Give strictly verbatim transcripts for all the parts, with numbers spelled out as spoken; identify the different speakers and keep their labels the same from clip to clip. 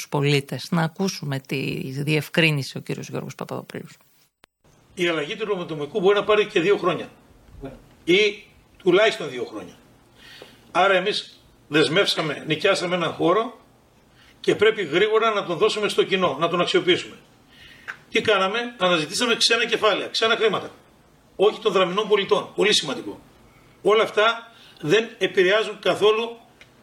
Speaker 1: τους πολίτες. Να ακούσουμε τη διευκρίνηση ο κύριος Γιώργος Παπαδοπούλος.
Speaker 2: Η αλλαγή του νομοτομικού μπορεί να πάρει και δύο χρόνια ή τουλάχιστον δύο χρόνια. Άρα εμείς δεσμεύσαμε, νοικιάσαμε έναν χώρο και πρέπει γρήγορα να τον δώσουμε στο κοινό, να τον αξιοποιήσουμε. Τι κάναμε? Αναζητήσαμε ξένα κεφάλαια, ξένα χρήματα. Όχι των δραμηνών πολιτών. Πολύ σημαντικό. Όλα αυτά δεν επηρεάζουν καθόλου,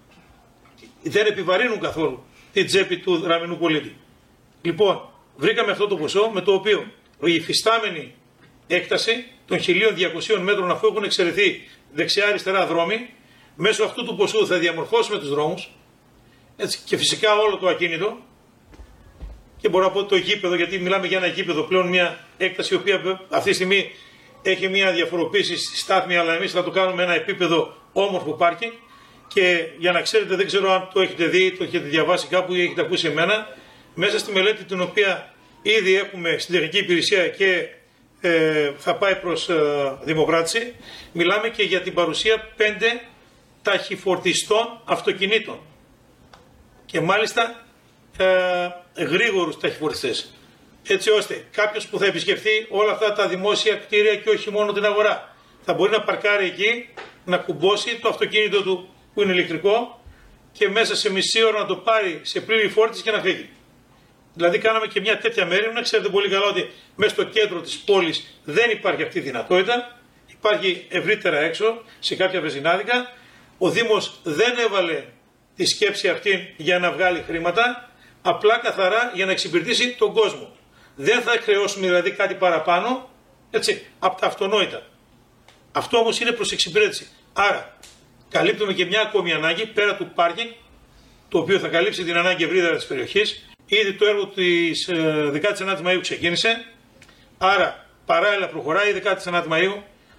Speaker 2: δεν επιβαρύνουν καθόλου την τσέπη του δραμηνού πολίτη. Λοιπόν, βρήκαμε αυτό το ποσό με το οποίο η υφιστάμενη έκταση των χίλια διακοσίων μέτρων, αφού έχουν εξαιρεθεί δεξιά-αριστερά δρόμοι, μέσω αυτού του ποσού θα διαμορφώσουμε τους δρόμους, έτσι, και φυσικά όλο το ακίνητο, και μπορώ να πω το γήπεδο, γιατί μιλάμε για ένα γήπεδο πλέον, μια έκταση η οποία αυτή τη στιγμή έχει μια διαφοροποίηση στη στάθμη, αλλά εμείς θα το κάνουμε ένα επίπεδο όμορφο πάρκινγκ. Και για να ξέρετε, δεν ξέρω αν το έχετε δει, το έχετε διαβάσει κάπου ή έχετε ακούσει εμένα, μέσα στη μελέτη την οποία ήδη έχουμε στην τεχνική υπηρεσία και ε, θα πάει προς ε, δημοκράτηση, μιλάμε και για την παρουσία πέντε ταχυφορτιστών αυτοκινήτων. Και μάλιστα ε, γρήγορους ταχυφορτιστές. Έτσι ώστε κάποιος που θα επισκεφθεί όλα αυτά τα δημόσια κτίρια και όχι μόνο την αγορά, θα μπορεί να παρκάρει εκεί, να κουμπώσει το αυτοκίνητο του που είναι ηλεκτρικό και μέσα σε μισή ώρα να το πάρει σε πλήρη φόρτιση και να φύγει. Δηλαδή κάναμε και μια τέτοια μέρημνα. Ξέρετε πολύ καλά ότι μέσα στο κέντρο της πόλης δεν υπάρχει αυτή η δυνατότητα. Υπάρχει ευρύτερα έξω σε κάποια βεζινάδικα. Ο Δήμος δεν έβαλε τη σκέψη αυτή για να βγάλει χρήματα, απλά καθαρά για να εξυπηρετήσει τον κόσμο. Δεν θα χρεώσουμε δηλαδή κάτι παραπάνω, έτσι, από τα αυτονόητα. Αυτό όμως είναι προς εξυπηρέτηση. Άρα καλύπτουμε και μια ακόμη ανάγκη πέρα του πάρκινγκ, το οποίο θα καλύψει την ανάγκη ευρύτερα της περιοχής. Ήδη το έργο της δεκάτης ενάτης Μαΐου ξεκίνησε, άρα παράλληλα προχωράει η δεκάτη ενάτη Μαΐου,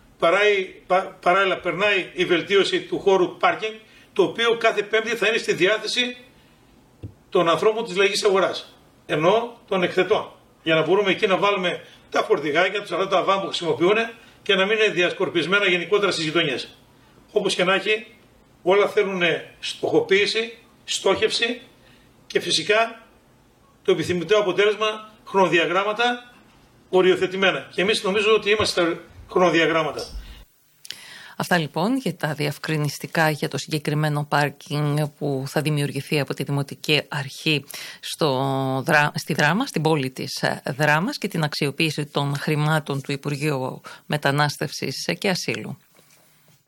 Speaker 2: παράλληλα περνάει η βελτίωση του χώρου πάρκινγκ, το οποίο κάθε Πέμπτη θα είναι στη διάθεση των ανθρώπων της λαϊκής αγοράς, ενώ των εκθετών, για να μπορούμε εκεί να βάλουμε τα φορτηγάκια τους, αυτά τα βάν που χρησιμοποιούν και να μην είναι διασκορπισμένα γενικότερα στις γειτονιές. Όπως και να έχει, όλα θέλουν στοχοποίηση, στόχευση και φυσικά το επιθυμητό αποτέλεσμα, χρονοδιαγράμματα οριοθετημένα. Και εμείς νομίζω ότι είμαστε στα χρονοδιαγράμματα.
Speaker 1: Αυτά λοιπόν για τα διευκρινιστικά για το συγκεκριμένο πάρκινγκ που θα δημιουργηθεί από τη Δημοτική Αρχή στο, στη Δράμα, στην πόλη της Δράμας, και την αξιοποίηση των χρημάτων του Υπουργείου Μετανάστευσης και Ασύλου.